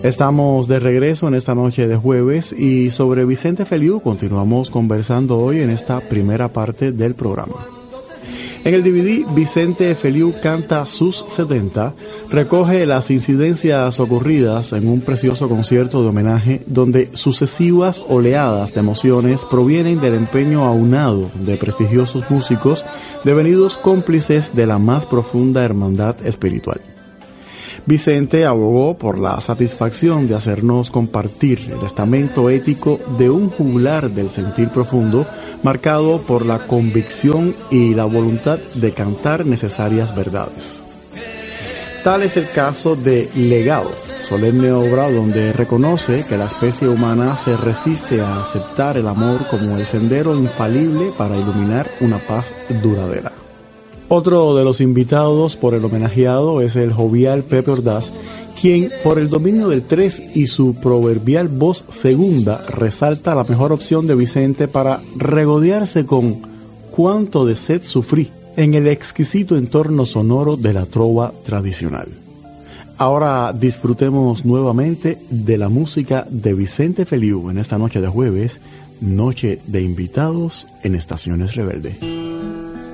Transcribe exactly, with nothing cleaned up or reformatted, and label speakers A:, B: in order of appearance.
A: Estamos de regreso en esta noche de jueves y sobre Vicente Feliu continuamos conversando hoy en esta primera parte del programa. En el D V D Vicente Feliu canta sus setenta, recoge las incidencias ocurridas en un precioso concierto de homenaje donde sucesivas oleadas de emociones provienen del empeño aunado de prestigiosos músicos devenidos cómplices de la más profunda hermandad espiritual. Vicente abogó por la satisfacción de hacernos compartir el estamento ético de un juglar del sentir profundo, marcado por la convicción y la voluntad de cantar necesarias verdades. Tal es el caso de Legado, solemne obra donde reconoce que la especie humana se resiste a aceptar el amor como el sendero infalible para iluminar una paz duradera. Otro de los invitados por el homenajeado es el jovial Pepe Ordaz, quien por el dominio del tres y su proverbial voz segunda resalta la mejor opción de Vicente para regodearse con Cuánto de sed sufrí en el exquisito entorno sonoro de la trova tradicional. Ahora disfrutemos nuevamente de la música de Vicente Feliu en esta noche de jueves, noche de invitados en Estaciones Rebelde.